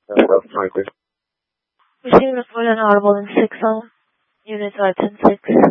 Frankly. Receiving a full and audible in 6 units 510-6.